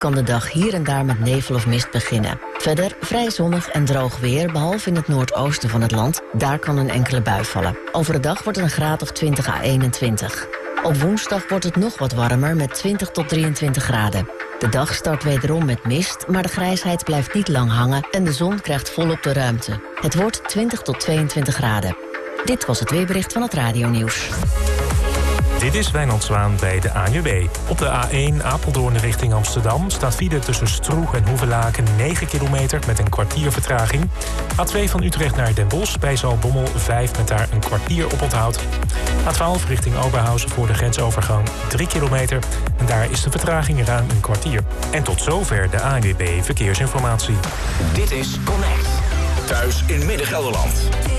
kan de dag hier en daar met nevel of mist beginnen. Verder vrij zonnig en droog weer, behalve in het noordoosten van het land. Daar kan een enkele bui vallen. Overdag wordt het een graad of 20 à 21. Op woensdag wordt het nog wat warmer met 20 tot 23 graden. De dag start wederom met mist, maar de grijsheid blijft niet lang hangen en de zon krijgt volop de ruimte. Het wordt 20 tot 22 graden. Dit was het weerbericht van het Radionieuws. Dit is Wijnand Zwaan bij de ANWB. Op de A1 Apeldoorn richting Amsterdam staat file tussen Stroeg en Hoevelaken 9 kilometer met een kwartier vertraging. A2 van Utrecht naar Den Bosch bij Zaltbommel 5 met daar een kwartier op onthoud. A12 richting Oberhausen voor de grensovergang 3 kilometer en daar is de vertraging ruim een kwartier. En tot zover de ANWB Verkeersinformatie. Dit is Connect. Thuis in Midden-Gelderland.